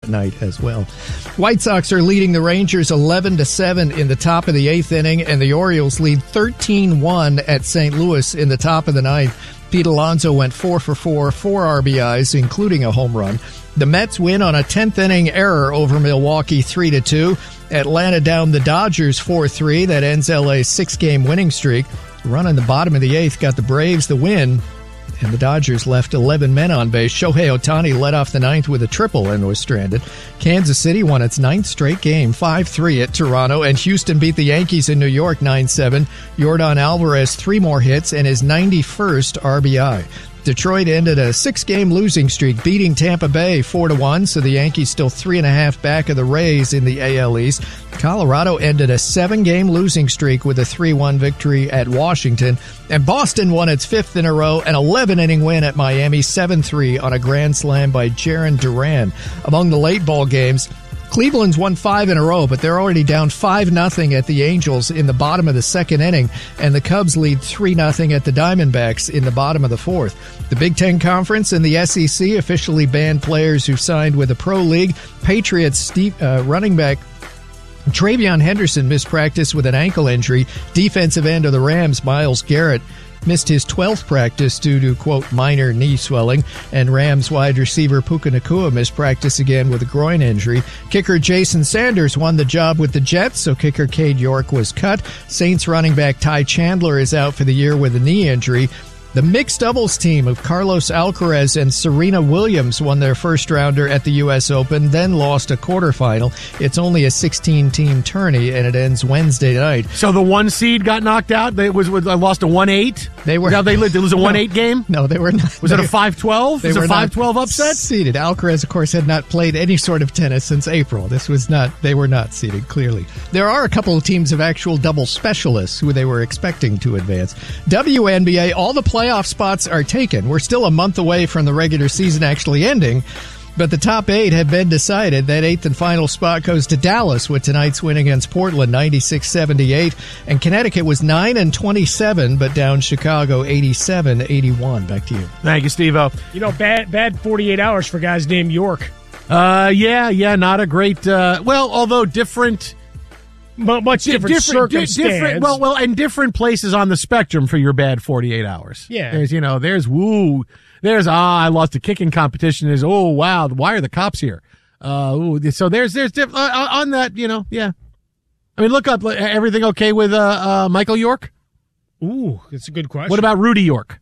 night as well. White Sox are leading the Rangers 11-7 in the top of the 8th inning, and the Orioles lead 13-1 at St. Louis in the top of the 9th. Pete Alonso went 4 for 4 RBIs, including a home run. The Mets win on a 10th inning error over Milwaukee 3-2. Atlanta down the Dodgers 4-3. That ends LA's 6-game winning streak. The run in the bottom of the 8th got the Braves the win, and the Dodgers left 11 men on base. Shohei Ohtani led off the 9th with a triple and was stranded. Kansas City won its 9th straight game, 5-3 at Toronto, and Houston beat the Yankees in New York 9-7. Yordan Alvarez 3 more hits and his 91st RBI. Detroit ended a 6-game losing streak, beating Tampa Bay 4-1, so the Yankees still 3.5 back of the Rays in the AL East. Colorado ended a 7-game losing streak with a 3-1 victory at Washington, and Boston won its 5th in a row, an 11-inning win at Miami, 7-3 on a grand slam by Jarren Duran. Among the late ball games, Cleveland's won 5 in a row, but they're already down 5-0 at the Angels in the bottom of the 2nd inning, and the Cubs lead 3-0 at the Diamondbacks in the bottom of the 4th. The Big Ten Conference and the SEC officially banned players who signed with the Pro League. Patriots running back Travion Henderson missed practice with an ankle injury. Defensive end of the Rams, Myles Garrett, missed his 12th practice due to, quote, minor knee swelling, and Rams wide receiver Puka Nacua missed practice again with a groin injury. Kicker Jason Sanders won the job with the Jets, so kicker Cade York was cut. Saints running back Ty Chandler is out for the year with a knee injury. The mixed doubles team of Carlos Alcaraz and Serena Williams won their first rounder at the U.S. Open, then lost a quarterfinal. It's only a 16-team tourney, and it ends Wednesday night. So the 1 seed got knocked out? They lost a 1-8? They were. Now it was a 1-8 game? No, they were not. Was it a 5-12? Was it a 5-12 upset? Seeded. Alcaraz, of course, had not played any sort of tennis since April. They were not seeded, clearly. There are a couple of teams of actual double specialists who they were expecting to advance. WNBA, all the playoff spots are taken. We're still a month away from the regular season actually ending, but the top 8 have been decided. That 8th and final spot goes to Dallas with tonight's win against Portland, 96-78, and Connecticut was 9-27, but down Chicago 87-81. Back to you. Thank you, Steve-O. Bad 48 hours for guys named York. Yeah, not a great, although different... Much different circumstance. Well, and different places on the spectrum for your bad 48 hours. Yeah. There's I lost a kicking competition. There's, oh, wow, why are the cops here? So there's on that, yeah. I mean, look up, everything okay with Michael York? Ooh, that's a good question. What about Rudy York?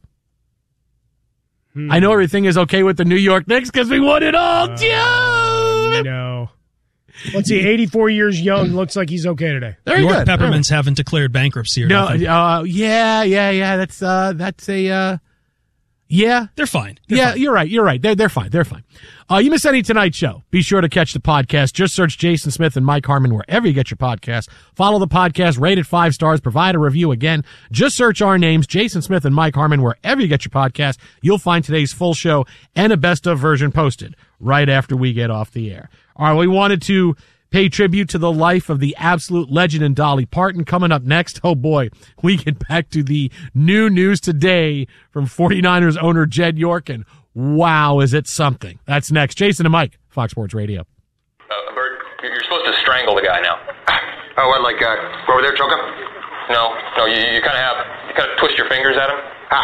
I know everything is okay with the New York Knicks because we won it all, Joe! No. Let's see, 84 years young, looks like he's okay today. Very York good. Peppermints haven't declared bankruptcy or nothing. Yeah. That's a, yeah. They're fine. Fine. You're right. They're fine. You miss any tonight's show? Be sure to catch the podcast. Just search Jason Smith and Mike Harmon wherever you get your podcast. Follow the podcast, rate it 5 stars, provide a review again. Just search our names, Jason Smith and Mike Harmon, wherever you get your podcast. You'll find today's full show and a best of version posted right after we get off the air. All right, we wanted to pay tribute to the life of the absolute legend in Dolly Parton. Coming up next, oh boy, we get back to the new news today from 49ers owner Jed York, and wow, is it something. That's next. Jason and Mike, Fox Sports Radio. Bert, you're supposed to strangle the guy now. Oh, what, like, over there, choke him? No, you kind of twist your fingers at him.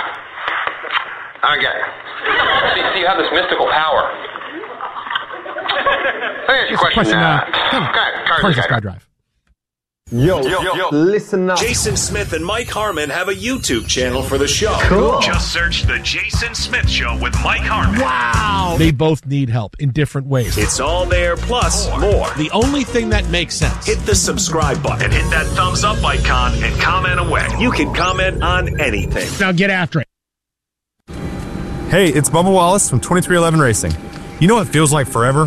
Okay. See, you have this mystical power. Let me ask you a question. Cars and SkyDrive. Yo, listen up. Jason Smith and Mike Harmon have a YouTube channel for the show. Cool. Just search The Jason Smith Show with Mike Harmon. Wow. They both need help in different ways. It's all there, plus more. The only thing that makes sense. Hit the subscribe button, hit that thumbs up icon, and comment away. You can comment on anything. Now get after it. Hey, it's Bubba Wallace from 2311 Racing. You know what feels like forever?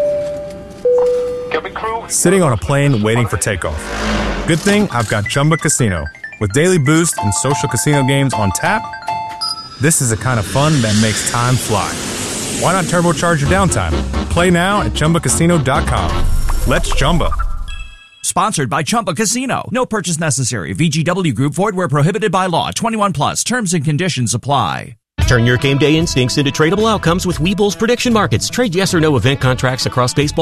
Sitting on a plane waiting for takeoff. Good thing I've got Chumba Casino. With daily boost and social casino games on tap, this is the kind of fun that makes time fly. Why not turbocharge your downtime? Play now at ChumbaCasino.com. Let's Chumba. Sponsored by Chumba Casino. No purchase necessary. VGW Group. Void where prohibited by law. 21 plus. Terms and conditions apply. Turn your game day instincts into tradable outcomes with Webull's prediction markets. Trade yes or no event contracts across baseball,